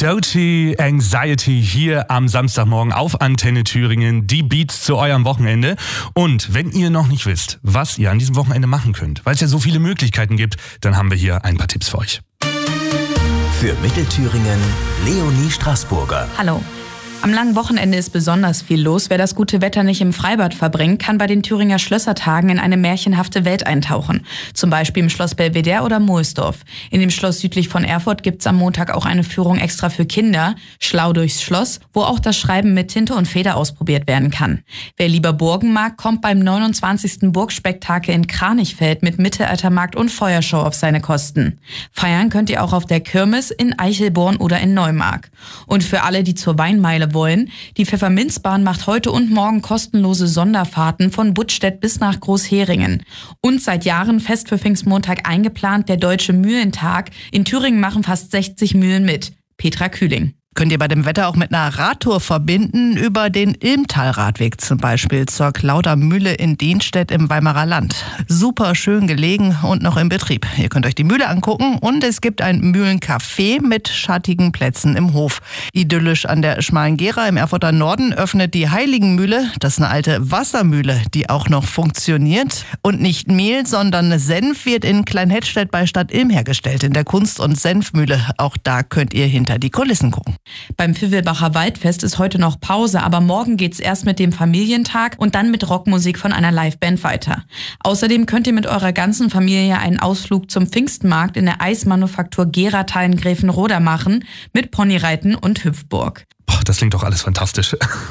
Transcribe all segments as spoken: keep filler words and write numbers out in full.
Doty Anxiety hier am Samstagmorgen auf Antenne Thüringen. Die Beats zu eurem Wochenende. Und wenn ihr noch nicht wisst, was ihr an diesem Wochenende machen könnt, weil es ja so viele Möglichkeiten gibt, dann haben wir hier ein paar Tipps für euch. Für Mittelthüringen Leonie Straßburger. Hallo. Am langen Wochenende ist besonders viel los. Wer das gute Wetter nicht im Freibad verbringt, kann bei den Thüringer Schlössertagen in eine märchenhafte Welt eintauchen. Zum Beispiel im Schloss Belvedere oder Mohlsdorf. In dem Schloss südlich von Erfurt gibt's am Montag auch eine Führung extra für Kinder, Schlau durchs Schloss, wo auch das Schreiben mit Tinte und Feder ausprobiert werden kann. Wer lieber Burgen mag, kommt beim neunundzwanzigsten Burgspektakel in Kranichfeld mit Mittelaltermarkt und Feuershow auf seine Kosten. Feiern könnt ihr auch auf der Kirmes in Eichelborn oder in Neumark. Und für alle, die zur Weinmeile wollen, die Pfefferminzbahn macht heute und morgen kostenlose Sonderfahrten von Buttstedt bis nach Großheringen. Und seit Jahren fest für Pfingstmontag eingeplant der Deutsche Mühlentag. In Thüringen machen fast sechzig Mühlen mit. Petra Kühling. Könnt ihr bei dem Wetter auch mit einer Radtour verbinden, über den Ilmtal-Radweg zum Beispiel zur Klauder Mühle in Dienstedt im Weimarer Land. Super schön gelegen und noch in Betrieb. Ihr könnt euch die Mühle angucken und es gibt ein Mühlencafé mit schattigen Plätzen im Hof. Idyllisch an der Schmalen Gera im Erfurter Norden öffnet die Heiligenmühle. Das ist eine alte Wassermühle, die auch noch funktioniert. Und nicht Mehl, sondern Senf wird in Kleinhettstedt bei Stadt Ilm hergestellt, in der Kunst- und Senfmühle. Auch da könnt ihr hinter die Kulissen gucken. Beim Pfiwilbacher Waldfest ist heute noch Pause, aber morgen geht's erst mit dem Familientag und dann mit Rockmusik von einer Liveband weiter. Außerdem könnt ihr mit eurer ganzen Familie einen Ausflug zum Pfingstmarkt in der Eismanufaktur Geratal in Gräfenroda machen, mit Ponyreiten und Hüpfburg. Boah, das klingt doch alles fantastisch.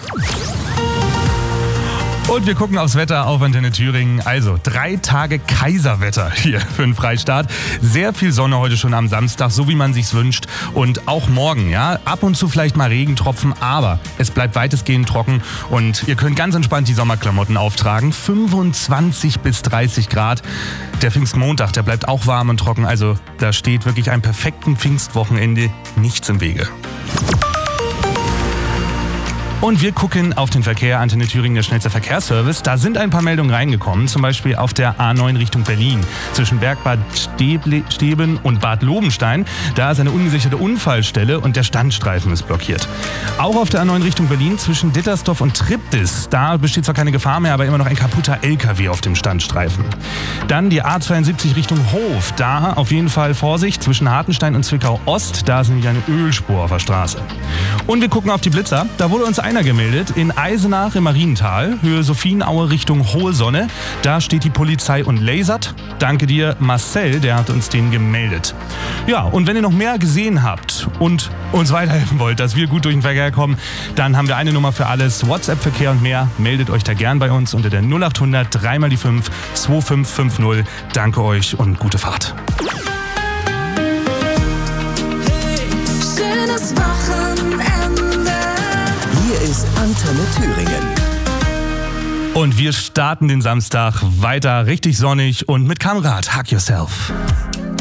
Und wir gucken aufs Wetter auf Antenne Thüringen. Also drei Tage Kaiserwetter hier für den Freistaat. Sehr viel Sonne heute schon am Samstag, so wie man sich's wünscht. Und auch morgen, ja, ab und zu vielleicht mal Regentropfen, aber es bleibt weitestgehend trocken. Und ihr könnt ganz entspannt die Sommerklamotten auftragen. fünfundzwanzig bis dreißig Grad. Der Pfingstmontag, der bleibt auch warm und trocken. Also da steht wirklich einem perfekten Pfingstwochenende nichts im Wege. Und wir gucken auf den Verkehr. Antenne Thüringen, der schnellste Verkehrsservice. Da sind ein paar Meldungen reingekommen, zum Beispiel auf der A neun Richtung Berlin. Zwischen Bergbad Steble, Steben und Bad Lobenstein. Da ist eine ungesicherte Unfallstelle und der Standstreifen ist blockiert. Auch auf der A neun Richtung Berlin zwischen Dittersdorf und Triptis. Da besteht zwar keine Gefahr mehr, aber immer noch ein kaputter L K W auf dem Standstreifen. Dann die A zweiundsiebzig Richtung Hof. Da auf jeden Fall Vorsicht zwischen Hartenstein und Zwickau Ost. Da ist nämlich eine Ölspur auf der Straße. Und wir gucken auf die Blitzer. Da wurde uns einer gemeldet in Eisenach im Mariental, Höhe Sophienaue Richtung Hohlsonne. Da steht die Polizei und lasert. Danke dir, Marcel, der hat uns den gemeldet. Ja, und wenn ihr noch mehr gesehen habt und uns weiterhelfen wollt, dass wir gut durch den Verkehr kommen, dann haben wir eine Nummer für alles. WhatsApp-Verkehr und mehr. Meldet euch da gern bei uns unter der null acht hundert drei mal die fünf zwei fünf fünf null. Danke euch und gute Fahrt. Hey, schönes Wochenende. Hier ist Antenne Thüringen. Und wir starten den Samstag weiter richtig sonnig und mit Kamrat, Hug Yourself.